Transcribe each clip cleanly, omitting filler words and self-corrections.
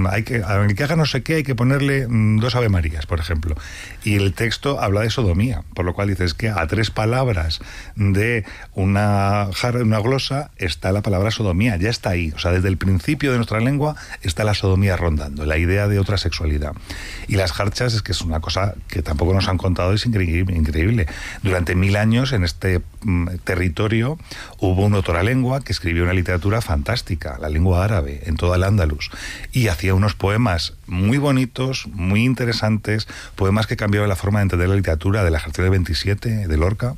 al que haga no sé qué hay que ponerle 2 Ave Marías, por ejemplo. Y el texto habla de sodomía, por lo cual dices que a 3 palabras de una glosa está la palabra sodomía, ya está ahí. O sea, desde el principio de nuestra lengua está la sodomía rondando, la idea de otra sexualidad. Y las jarchas es que es una cosa que tampoco nos han contado, es increíble. Durante 1000 años en este territorio hubo un otoralengua que escribió una literatura fantástica, la lengua árabe, en toda el Andalus, y hacía unos poemas muy bonitos, muy interesantes, poemas que cambiaban la forma de entender la literatura, de la Jartía de 27, de Lorca,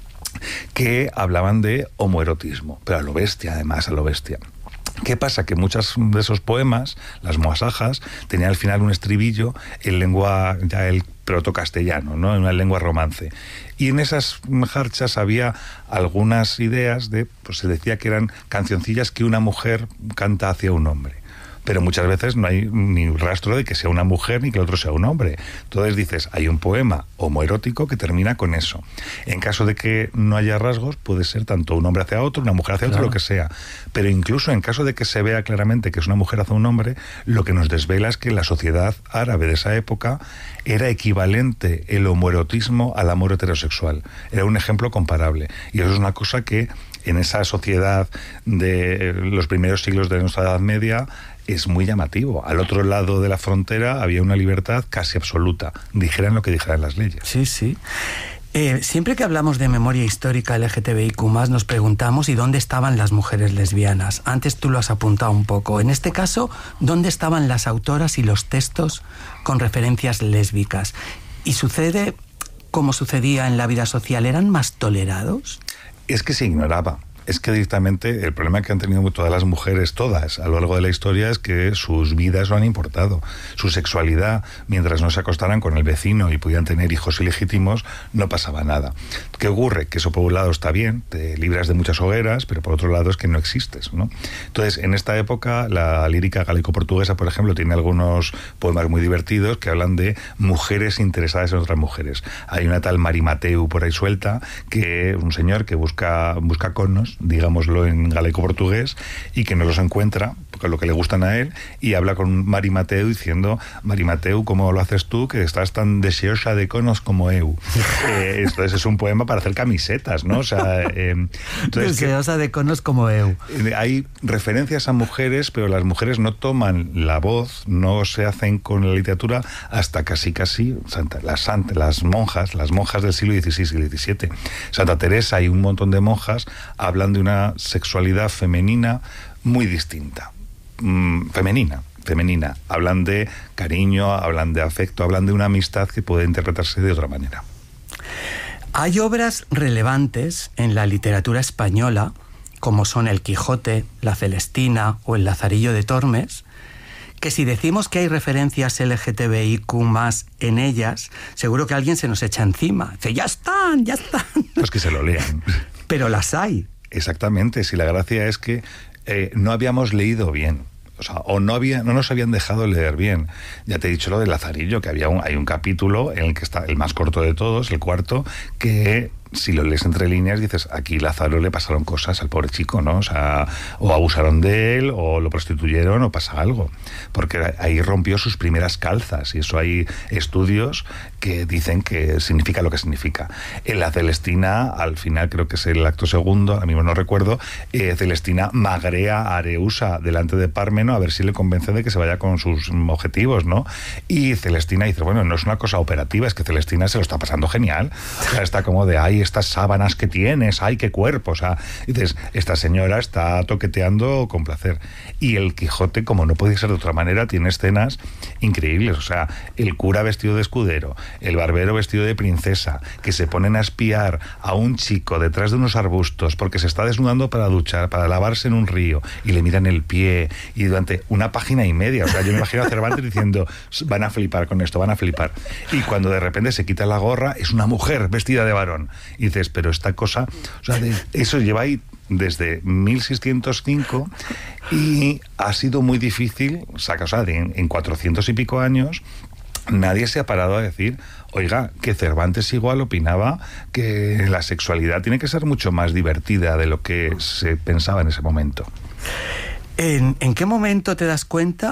que hablaban de homoerotismo, pero a lo bestia, además, a lo bestia. ¿Qué pasa? Que muchos de esos poemas, las muasajas, tenían al final un estribillo en lengua, ya el protocastellano, ¿no? En una lengua romance. Y en esas jarchas había algunas ideas de, pues se decía que eran cancioncillas que una mujer canta hacia un hombre. Pero muchas veces no hay ni rastro de que sea una mujer ni que el otro sea un hombre. Entonces dices, hay un poema homoerótico que termina con eso. En caso de que no haya rasgos, puede ser tanto un hombre hacia otro, una mujer hacia otro, lo que sea. Pero incluso en caso de que se vea claramente que es una mujer hacia un hombre, lo que nos desvela es que en la sociedad árabe de esa época era equivalente el homoerotismo al amor heterosexual. Era un ejemplo comparable. Y eso es una cosa que en esa sociedad de los primeros siglos de nuestra Edad Media es muy llamativo. Al otro lado de la frontera había una libertad casi absoluta, dijeran lo que dijeran las leyes. Sí, sí. Siempre que hablamos de memoria histórica LGTBIQ+, nos preguntamos ¿y dónde estaban las mujeres lesbianas? Antes tú lo has apuntado un poco. En este caso, ¿dónde estaban las autoras y los textos con referencias lésbicas? ¿Y sucede como sucedía en la vida social? ¿Eran más tolerados? Es que se ignoraba. Es que directamente el problema que han tenido todas las mujeres, todas, a lo largo de la historia, es que sus vidas lo han importado. Su sexualidad, mientras no se acostaran con el vecino y pudieran tener hijos ilegítimos, no pasaba nada. ¿Qué ocurre? Que eso por un lado está bien, te libras de muchas hogueras, pero por otro lado es que no existes, ¿no? Entonces, en esta época, la lírica galaico-portuguesa, por ejemplo, tiene algunos poemas muy divertidos que hablan de mujeres interesadas en otras mujeres. Hay una tal Mari Mateu por ahí suelta, que es un señor que busca conos, digámoslo en galaico-portugués, y que no los encuentra, porque es lo que le gustan a él, y habla con Mari Mateu diciendo, Mari Mateu, ¿cómo lo haces tú, que estás tan deseosa de conos como eu? Entonces es un poema para hacer camisetas, ¿no? O sea, entonces, deseosa de conos como eu. Hay referencias a mujeres, pero las mujeres no toman la voz, no se hacen con la literatura hasta casi las monjas del siglo XVI y XVII. Santa Teresa y un montón de monjas hablan de una sexualidad femenina muy distinta. Femenina. Hablan de cariño, hablan de afecto, hablan de una amistad que puede interpretarse de otra manera. Hay obras relevantes en la literatura española, como son El Quijote, La Celestina o El Lazarillo de Tormes, que si decimos que hay referencias LGTBIQ+ en ellas, seguro que alguien se nos echa encima. Dice, ya están. Pues que se lo lean. Pero las hay. Exactamente, si la gracia es que no habíamos leído bien, o sea, o no nos habían dejado leer bien. Ya te he dicho lo del Lazarillo, que hay un capítulo en el que está el más corto de todos, el cuarto, que si lo lees entre líneas dices, aquí Lázaro le pasaron cosas al pobre chico, ¿no? O sea, o abusaron de él, o lo prostituyeron, o pasa algo. Porque ahí rompió sus primeras calzas, y eso hay estudios que dicen que significa lo que significa. En la Celestina, al final creo que es el acto segundo, ahora mismo no recuerdo, Celestina magrea a Areusa delante de Pármeno a ver si le convence de que se vaya con sus objetivos, ¿no? Y Celestina dice, bueno, no es una cosa operativa, es que Celestina se lo está pasando genial. O sea, está como de, ay, estas sábanas que tienes, ay, qué cuerpo. O sea, dices, esta señora está toqueteando con placer. Y el Quijote, como no puede ser de otra manera, tiene escenas increíbles. O sea, el cura vestido de escudero, el barbero vestido de princesa, que se ponen a espiar a un chico detrás de unos arbustos porque se está desnudando para duchar, para lavarse en un río, y le miran el pie, y durante una página y media, o sea, yo me imagino a Cervantes diciendo, van a flipar con esto, van a flipar. Y cuando de repente se quita la gorra, es una mujer vestida de varón. Y dices, pero esta cosa, o sea, eso lleva ahí desde 1605 y ha sido muy difícil, o sea, en 400 y pico años, nadie se ha parado a decir, oiga, que Cervantes igual opinaba que la sexualidad tiene que ser mucho más divertida de lo que se pensaba en ese momento. ¿En qué momento te das cuenta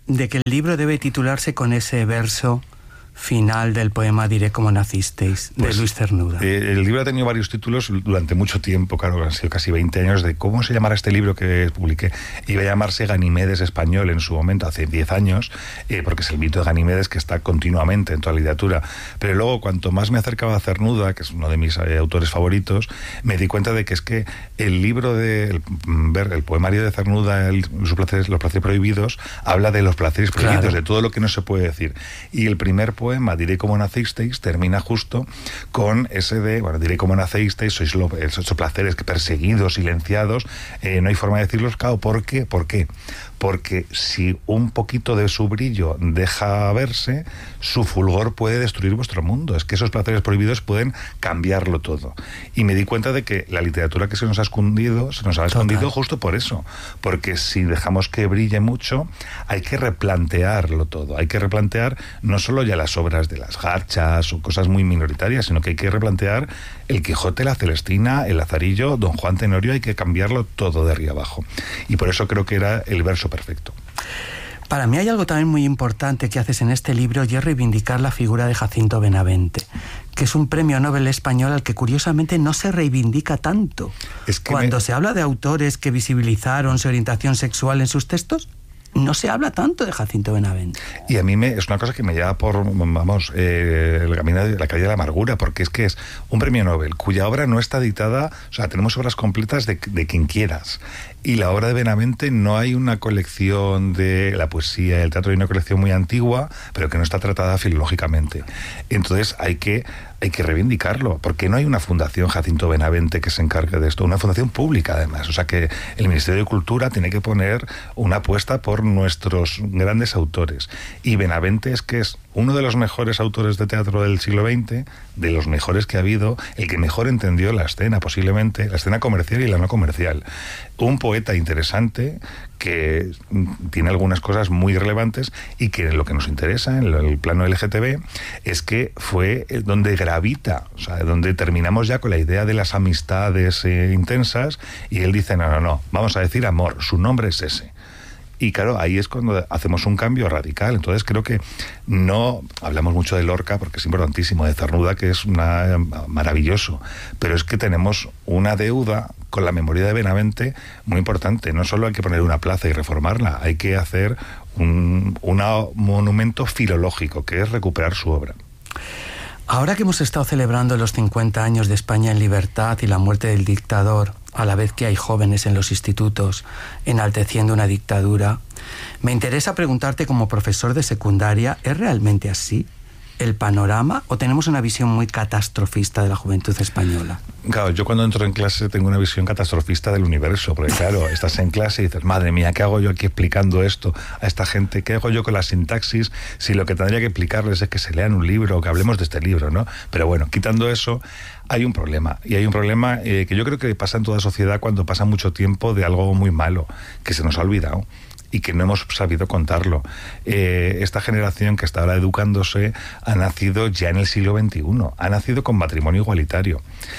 de que el libro debe titularse con ese verso final del poema Diré cómo nacisteis, de Luis Cernuda. El libro ha tenido varios títulos durante mucho tiempo, claro, han sido casi 20 años de cómo se llamará este libro que publiqué. Iba a llamarse Ganimedes español en su momento, hace 10 años, porque es el mito de Ganimedes que está continuamente en toda la literatura. Pero luego, cuanto más me acercaba a Cernuda, que es uno de mis autores favoritos, me di cuenta de que es que el libro el poemario de Cernuda, los placeres prohibidos, habla de los placeres prohibidos, claro, de todo lo que no se puede decir. Y el primer poema, Diré cómo nacisteis, termina justo con ese diré cómo nacisteis, sois esos placeres perseguidos, silenciados, no hay forma de decirlos, claro, ¿por qué? ¿Por qué? Porque si un poquito de su brillo deja verse, su fulgor puede destruir vuestro mundo. Es que esos placeres prohibidos pueden cambiarlo todo. Y me di cuenta de que la literatura que se nos ha escondido justo por eso. Porque si dejamos que brille mucho, hay que replantearlo todo. Hay que replantear no solo ya las obras de las Garchas o cosas muy minoritarias, sino que hay que replantear el Quijote, la Celestina, el Lazarillo, Don Juan Tenorio, hay que cambiarlo todo de arriba abajo. Y por eso creo que era el verso perfecto. Para mí hay algo también muy importante que haces en este libro y es reivindicar la figura de Jacinto Benavente, que es un premio Nobel español al que curiosamente no se reivindica tanto. Cuando se habla de autores que visibilizaron su orientación sexual en sus textos, no se habla tanto de Jacinto Benavente. Y a mí es una cosa que me lleva por, el camino de la calle de la amargura, porque es que es un premio Nobel cuya obra no está editada, o sea, tenemos obras completas de quien quieras. Y la obra de Benavente no hay una colección de la poesía y el teatro, hay una colección muy antigua, pero que no está tratada filológicamente. Entonces hay que reivindicarlo, porque no hay una fundación Jacinto Benavente que se encargue de esto, una fundación pública además. O sea que el Ministerio de Cultura tiene que poner una apuesta por nuestros grandes autores. Y Benavente es que es uno de los mejores autores de teatro del siglo XX, de los mejores que ha habido, el que mejor entendió la escena, posiblemente, la escena comercial y la no comercial. Un poeta interesante que tiene algunas cosas muy relevantes y que lo que nos interesa en el plano LGTB es que fue donde gravita, o sea, donde terminamos ya con la idea de las amistades intensas, y él dice, no, vamos a decir amor, su nombre es ese. Y claro, ahí es cuando hacemos un cambio radical. Entonces creo que no hablamos mucho de Lorca porque es importantísimo, de Cernuda, que es maravilloso, pero es que tenemos una deuda con la memoria de Benavente muy importante. No solo hay que poner una plaza y reformarla, hay que hacer un monumento filológico, que es recuperar su obra. Ahora que hemos estado celebrando los 50 años de España en libertad y la muerte del dictador, a la vez que hay jóvenes en los institutos enalteciendo una dictadura, me interesa preguntarte como profesor de secundaria, ¿es realmente así el panorama o tenemos una visión muy catastrofista de la juventud española? Claro, yo cuando entro en clase tengo una visión catastrofista del universo, porque claro, estás en clase y dices, madre mía, ¿qué hago yo aquí explicando esto a esta gente? ¿Qué hago yo con la sintaxis si lo que tendría que explicarles es que se lean un libro o que hablemos de este libro, ¿no? Pero bueno, quitando eso, hay un problema, y hay un problema que yo creo que pasa en toda sociedad cuando pasa mucho tiempo de algo muy malo, que se nos ha olvidado y que no hemos sabido contarlo. Esta generación que está ahora educándose ha nacido ya en el siglo XXI, ha nacido con matrimonio igualitario,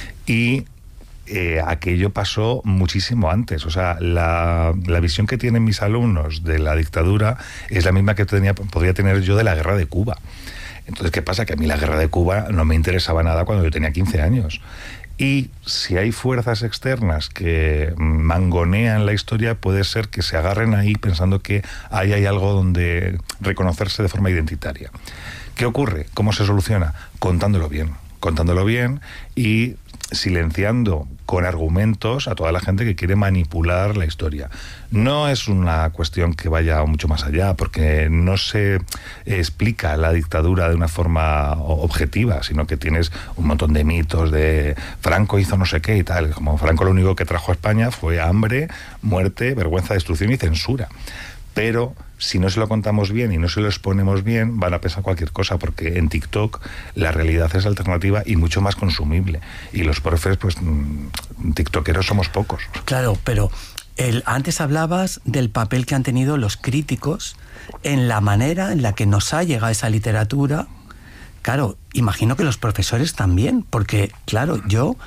y aquello pasó muchísimo antes. O sea, la visión que tienen mis alumnos de la dictadura es la misma que podría tener yo de la guerra de Cuba. Entonces, ¿qué pasa? Que a mí la guerra de Cuba no me interesaba nada cuando yo tenía 15 años. Y si hay fuerzas externas que mangonean la historia, puede ser que se agarren ahí pensando que ahí hay algo donde reconocerse de forma identitaria. ¿Qué ocurre? ¿Cómo se soluciona? Contándolo bien y silenciando con argumentos a toda la gente que quiere manipular la historia. No es una cuestión que vaya mucho más allá, porque no se explica la dictadura de una forma objetiva, sino que tienes un montón de mitos de Franco hizo no sé qué y tal. Como Franco lo único que trajo a España fue hambre, muerte, vergüenza, destrucción y censura. Pero si no se lo contamos bien y no se lo exponemos bien, van a pensar cualquier cosa, porque en TikTok la realidad es alternativa y mucho más consumible. Y los profes, pues, tiktokeros somos pocos. Claro, pero antes hablabas del papel que han tenido los críticos en la manera en la que nos ha llegado esa literatura. Claro, imagino que los profesores también, porque, claro,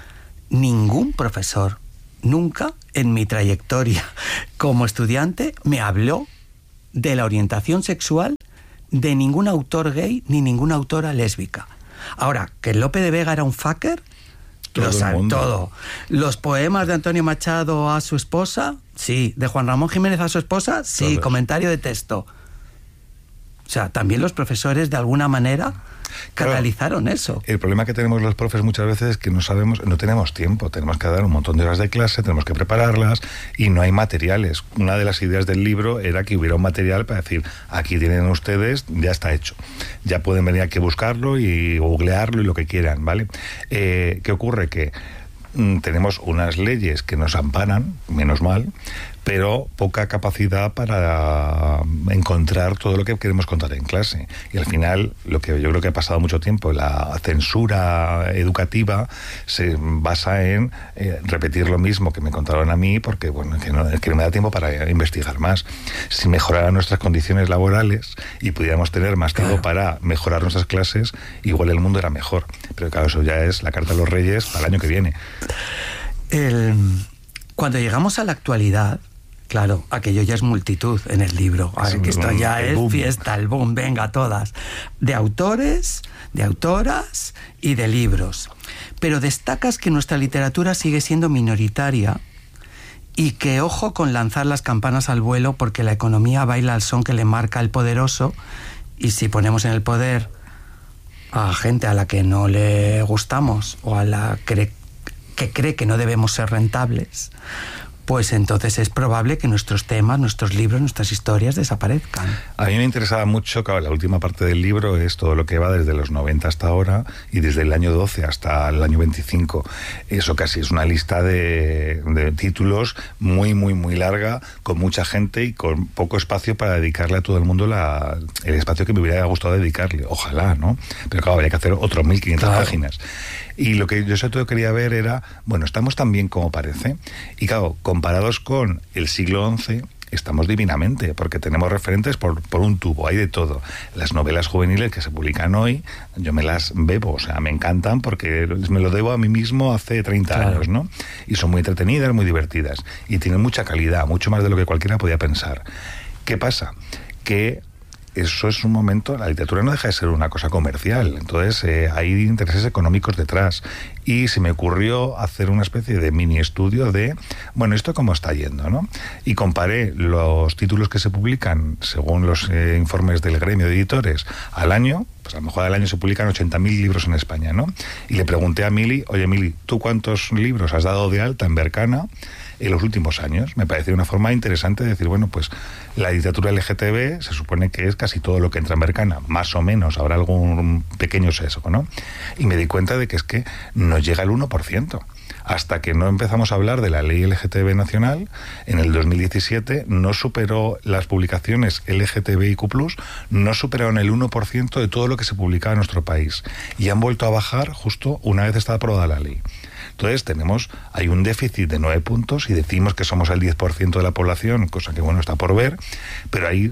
ningún profesor, nunca en mi trayectoria como estudiante, me habló de la orientación sexual de ningún autor gay ni ninguna autora lésbica. Ahora, que Lope de Vega era un fucker, lo sabe todo. Los poemas de Antonio Machado a su esposa, sí. De Juan Ramón Jiménez a su esposa, sí. Todos. Comentario de texto. O sea, también los profesores de alguna manera canalizaron eso. El problema que tenemos los profes muchas veces es que no tenemos tiempo, tenemos que dar un montón de horas de clase, tenemos que prepararlas y no hay materiales. Una de las ideas del libro era que hubiera un material para decir, aquí tienen ustedes, ya está hecho. Ya pueden venir aquí a buscarlo y googlearlo y lo que quieran, ¿vale? ¿Qué ocurre? Que tenemos unas leyes que nos amparan, menos mal, pero poca capacidad para encontrar todo lo que queremos contar en clase. Y al final, lo que yo creo que ha pasado mucho tiempo, la censura educativa se basa en repetir lo mismo que me contaron a mí, porque bueno, que no me da tiempo para investigar más. Si mejoraran nuestras condiciones laborales y pudiéramos tener más tiempo para mejorar nuestras clases, igual el mundo era mejor. Pero claro, eso ya es la carta a los Reyes para el año que viene. Cuando llegamos a la actualidad, claro, aquello ya es multitud en el libro. Sí, que esto ya es boom. Fiesta, el boom, venga, todas. De autores, de autoras y de libros. Pero destacas que nuestra literatura sigue siendo minoritaria y que ojo con lanzar las campanas al vuelo, porque la economía baila al son que le marca el poderoso, y si ponemos en el poder a gente a la que no le gustamos o a la que cree que no debemos ser rentables, pues entonces es probable que nuestros temas, nuestros libros, nuestras historias desaparezcan. A mí me interesaba mucho, claro, la última parte del libro es todo lo que va desde los 90 hasta ahora y desde el año 12 hasta el año 25. Eso casi es una lista de títulos muy, muy, muy larga, con mucha gente y con poco espacio para dedicarle a todo el mundo el espacio que me hubiera gustado dedicarle. Ojalá, ¿no? Pero claro, habría que hacer otros 1500 páginas. Y lo que yo sobre todo quería ver era, bueno, estamos tan bien como parece. Y claro, comparados con el siglo XI, estamos divinamente, porque tenemos referentes por un tubo, hay de todo. Las novelas juveniles que se publican hoy, yo me las bebo, o sea, me encantan porque me lo debo a mí mismo hace 30 años, ¿no? Y son muy entretenidas, muy divertidas. Y tienen mucha calidad, mucho más de lo que cualquiera podía pensar. ¿Qué pasa? Que eso es un momento, la literatura no deja de ser una cosa comercial, entonces hay intereses económicos detrás. Y se me ocurrió hacer una especie de mini estudio de, bueno, ¿esto cómo está yendo, no? Y comparé los títulos que se publican, según los informes del gremio de editores, al año. Pues a lo mejor al año se publican 80.000 libros en España, ¿no? Y le pregunté a Mili, oye Mili, ¿tú cuántos libros has dado de alta en Berkana en los últimos años? Me pareció una forma interesante de decir, bueno, pues la literatura LGTB se supone que es casi todo lo que entra en Berkana, más o menos, habrá algún pequeño sesgo, ¿no? Y me di cuenta de que es que no llega al 1%. Hasta que no empezamos a hablar de la ley LGTB nacional, en el 2017 no superó las publicaciones LGTBIQ+, no superaron el 1% de todo lo que se publicaba en nuestro país. Y han vuelto a bajar justo una vez está aprobada la ley. Entonces hay un déficit de 9 puntos y decimos que somos el 10% de la población, cosa que bueno, está por ver, pero ahí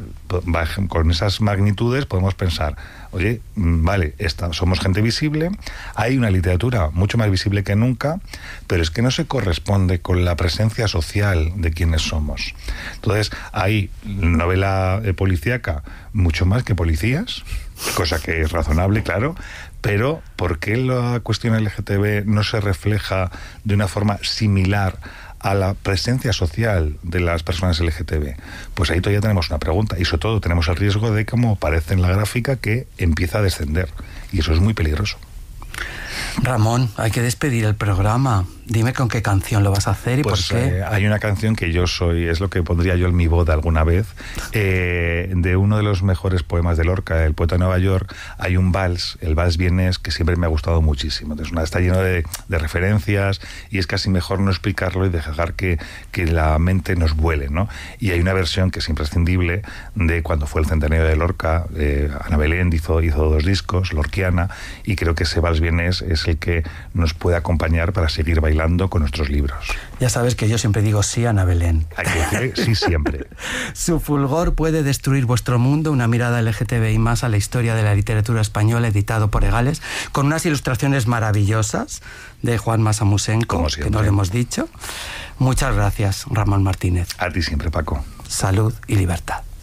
con esas magnitudes podemos pensar, oye, vale, somos gente visible, hay una literatura mucho más visible que nunca, pero es que no se corresponde con la presencia social de quienes somos. Entonces hay novela policíaca mucho más que policías, cosa que es razonable, claro, pero ¿por qué la cuestión LGTB no se refleja de una forma similar a la presencia social de las personas LGTB? Pues ahí todavía tenemos una pregunta y sobre todo tenemos el riesgo de, como parece en la gráfica, que empieza a descender y eso es muy peligroso. Ramón, hay que despedir el programa. Dime con qué canción lo vas a hacer y pues, por qué. Hay una canción que es lo que pondría yo en mi boda alguna vez, de uno de los mejores poemas de Lorca, el poeta de Nueva York. Hay un vals, el vals vienés, que siempre me ha gustado muchísimo. Entonces, está lleno de referencias y es casi mejor no explicarlo y dejar que la mente nos vuele, ¿no? Y hay una versión que es imprescindible de cuando fue el centenario de Lorca. Ana Belén hizo 2 discos, lorquiana, y creo que ese vals vienés es el que nos puede acompañar para seguir bailando con nuestros libros. Ya sabes que yo siempre digo sí a Ana Belén. Hay que decir sí siempre. Su fulgor puede destruir vuestro mundo, una mirada LGTBI más a la historia de la literatura española, editado por Egales, con unas ilustraciones maravillosas de Juan Masamusenko, que no lo hemos dicho. Muchas gracias, Ramón Martínez. A ti siempre, Paco. Salud y libertad.